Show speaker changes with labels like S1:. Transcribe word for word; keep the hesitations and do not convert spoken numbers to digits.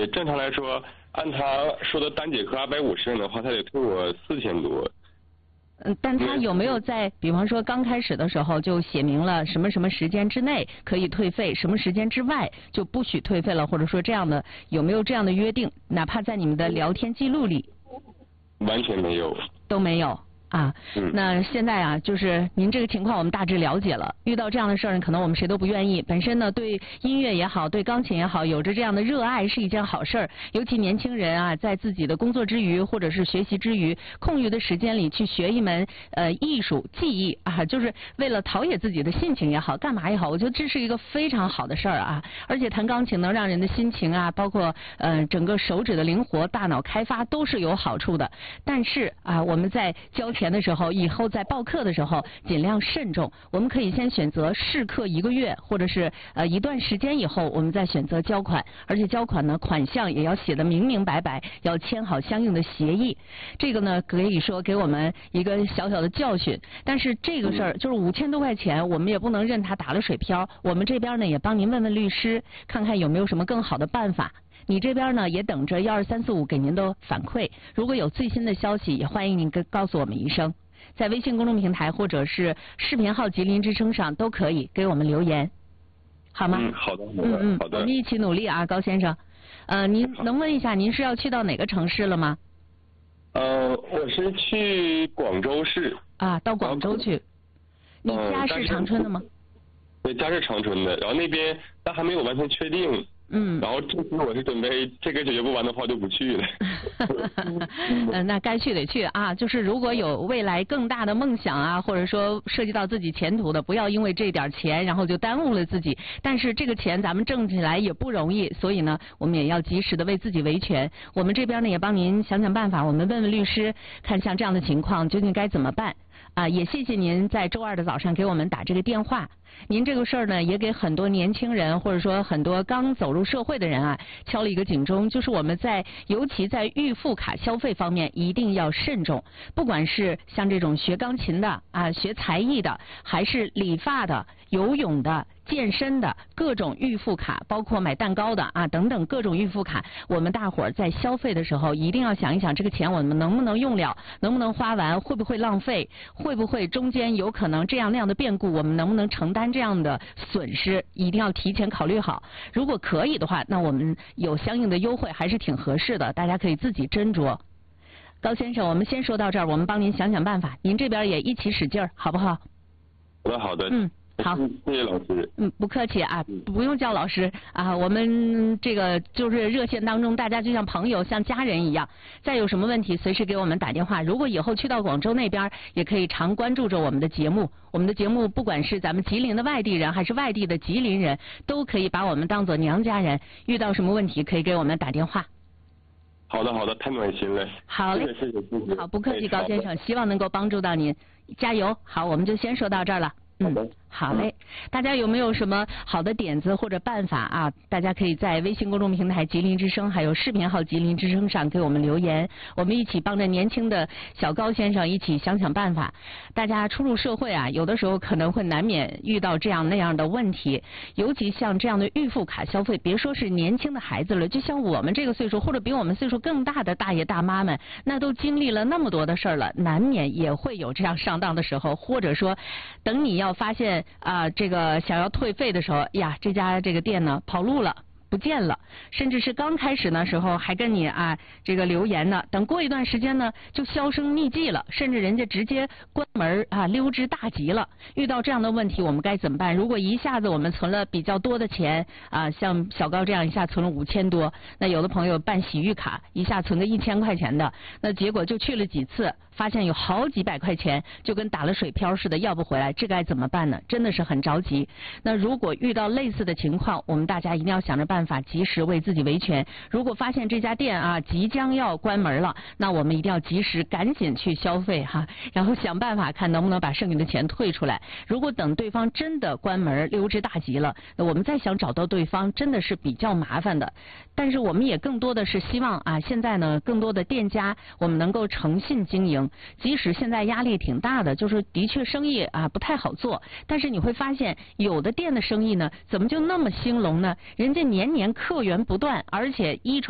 S1: 对，正常来说，按他说的单节课二百五十元的话，他得退我四千多。
S2: 嗯，但他有没有在，比方说刚开始的时候就写明了什么什么时间之内可以退费，什么时间之外就不许退费了，或者说这样的有没有这样的约定？哪怕在你们的聊天记录里？
S1: 完全没有。
S2: 都没有。啊，那现在啊，就是您这个情况我们大致了解了。遇到这样的事儿，可能我们谁都不愿意。本身呢，对音乐也好，对钢琴也好，有着这样的热爱是一件好事儿。尤其年轻人啊，在自己的工作之余或者是学习之余，空余的时间里去学一门呃艺术技艺啊，就是为了陶冶自己的性情也好，干嘛也好，我觉得这是一个非常好的事儿啊。而且弹钢琴能让人的心情啊，包括呃整个手指的灵活、大脑开发都是有好处的。但是啊，我们在教前的时候，以后在报课的时候尽量慎重。我们可以先选择试课一个月，或者是呃一段时间以后，我们再选择交款。而且交款呢，款项也要写得明明白白，要签好相应的协议。这个呢，可以说给我们一个小小的教训。但是这个事儿就是五千多块钱，我们也不能任他打了水漂。我们这边呢，也帮您问问律师，看看有没有什么更好的办法。你这边呢也等着幺二三四五给您的反馈，如果有最新的消息，也欢迎您跟告诉我们一声，在微信公众平台或者是视频号吉林之声上都可以给我们留言，好吗？
S1: 嗯，好的，好的，
S2: 嗯嗯，
S1: 好的。
S2: 我们一起努力啊，高先生。呃，您能问一下，您是要去到哪个城市了吗？
S1: 呃，我是去广州市。
S2: 啊，到广州去。你家是长春的吗？
S1: 对，家是长春的，然后那边但还没有完全确定。
S2: 嗯，
S1: 然后这次我是准备这个解决不完的话就不去了。
S2: 嗯，那该去得去啊。就是如果有未来更大的梦想啊，或者说涉及到自己前途的，不要因为这点钱然后就耽误了自己。但是这个钱咱们挣起来也不容易，所以呢，我们也要及时的为自己维权。我们这边呢也帮您想想办法，我们问问律师，看像这样的情况究竟该怎么办。啊，也谢谢您在周二的早上给我们打这个电话。您这个事儿呢，也给很多年轻人或者说很多刚走入社会的人啊，敲了一个警钟，就是我们在尤其在预付卡消费方面一定要慎重。不管是像这种学钢琴的啊、学才艺的，还是理发的、游泳的、健身的各种预付卡，包括买蛋糕的啊等等各种预付卡，我们大伙儿在消费的时候一定要想一想，这个钱我们能不能用了，能不能花完，会不会浪费，会不会中间有可能这样那样的变故，我们能不能承担这样的损失，一定要提前考虑好。如果可以的话，那我们有相应的优惠还是挺合适的，大家可以自己斟酌。高先生，我们先说到这儿，我们帮您想想办法，您这边也一起使劲儿，好不好？
S1: 好的，好的。
S2: 嗯。好，
S1: 谢谢老师。
S2: 嗯，不客气啊，不用叫老师啊，我们这个就是热线当中，大家就像朋友、像家人一样。再有什么问题，随时给我们打电话。如果以后去到广州那边，也可以常关注着我们的节目。我们的节目，不管是咱们吉林的外地人，还是外地的吉林人，都可以把我们当做娘家人。遇到什么问题，可以给我们打电话。
S1: 好的，好的，太暖心了。
S2: 好嘞，
S1: 谢谢，谢谢。
S2: 好，不客气，高先生，希望能够帮助到您，加油。好，我们就先说到这儿了。嗯，好嘞，大家有没有什么好的点子或者办法啊？大家可以在微信公众平台吉林之声，还有视频号吉林之声上给我们留言，我们一起帮着年轻的小高先生一起想想办法。大家初入社会啊，有的时候可能会难免遇到这样那样的问题，尤其像这样的预付卡消费，别说是年轻的孩子了，就像我们这个岁数或者比我们岁数更大的大爷大妈们，那都经历了那么多的事儿了，难免也会有这样上当的时候，或者说等你要发现啊、呃，这个想要退费的时候，呀，这家这个店呢跑路了。不见了，甚至是刚开始的时候还跟你啊这个留言呢，等过一段时间呢就销声匿迹了，甚至人家直接关门啊溜之大吉了。遇到这样的问题，我们该怎么办？如果一下子我们存了比较多的钱啊，像小高这样一下存了五千多，那有的朋友办洗浴卡一下存个一千块钱的，那结果就去了几次，发现有好几百块钱就跟打了水漂似的要不回来，这该怎么办呢？真的是很着急。那如果遇到类似的情况，我们大家一定要想着办法。办法及时为自己维权。如果发现这家店啊即将要关门了，那我们一定要及时赶紧去消费哈，然后想办法看能不能把剩余的钱退出来。如果等对方真的关门溜之大吉了，那我们再想找到对方真的是比较麻烦的。但是我们也更多的是希望啊，现在呢更多的店家我们能够诚信经营，即使现在压力挺大的，就是的确生意啊不太好做，但是你会发现有的店的生意呢怎么就那么兴隆呢？人家年年客源不断，而且一传